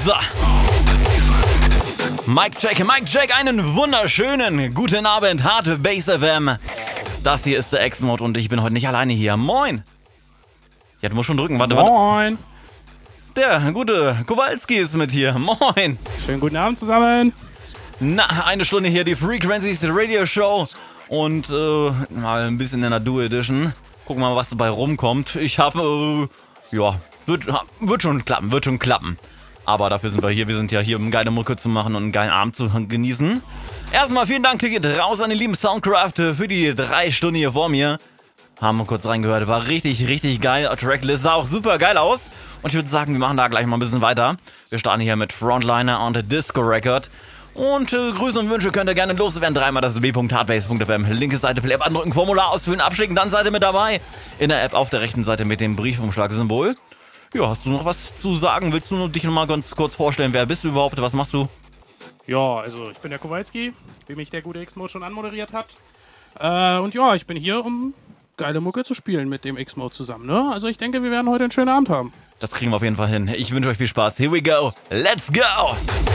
So. Mic check, einen wunderschönen guten Abend, Hard Bass FM. Das hier ist der X-Mode und ich bin heute nicht alleine hier. Moin. Ja, du musst schon drücken, warte. Moin. Der gute Kowalski ist mit hier. Moin. Schönen guten Abend zusammen. Na, eine Stunde hier, die Frequencies Radio Show. Und mal ein bisschen in der Duo Edition. Gucken wir mal, was dabei rumkommt. Ich habe, wird schon klappen. Aber dafür sind wir hier. Wir sind ja hier, um geile Mucke zu machen und einen geilen Abend zu genießen. Erstmal vielen Dank, geht raus an den lieben Soundcraft für die 3 Stunden hier vor mir. Haben wir kurz reingehört, war richtig, richtig geil. Tracklist sah auch super geil aus. Und ich würde sagen, wir machen da gleich mal ein bisschen weiter. Wir starten hier mit Frontliner und Disco Record. Und Grüße und Wünsche könnt ihr gerne loswerden. Dreimal das w.hardbase.fm. Linke Seite für die App andrücken, Formular ausfüllen, abschicken, dann seid ihr mit dabei. In der App auf der rechten Seite mit dem Briefumschlag-Symbol. Ja, hast du noch was zu sagen? Willst du dich noch mal ganz kurz vorstellen? Wer bist du überhaupt? Was machst du? Ja, also ich bin der Kowalski, wie mich der gute X-Mode schon anmoderiert hat. Und ja, ich bin hier, um geile Mucke zu spielen mit dem X-Mode zusammen, ne? Also ich denke, wir werden heute einen schönen Abend haben. Das kriegen wir auf jeden Fall hin. Ich wünsche euch viel Spaß. Here we go. Let's go!